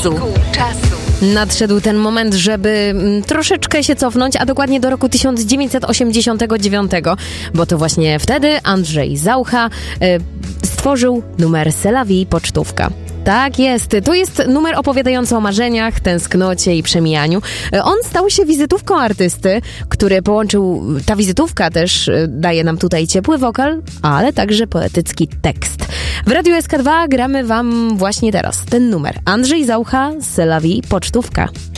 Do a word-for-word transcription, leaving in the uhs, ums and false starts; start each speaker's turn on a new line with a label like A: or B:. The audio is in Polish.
A: czasu. Nadszedł ten moment, żeby troszeczkę się cofnąć, a dokładnie do roku tysiąc dziewięćset osiemdziesiątego dziewiątego, bo to właśnie wtedy Andrzej Zaucha y, stworzył numer C'est la vie pocztówka. Tak jest. To jest numer opowiadający o marzeniach, tęsknocie i przemijaniu. On stał się wizytówką artysty, który połączył... Ta wizytówka też daje nam tutaj ciepły wokal, ale także poetycki tekst. W Radiu S K dwa gramy wam właśnie teraz ten numer. Andrzej Zaucha, C'est la vie pocztówka.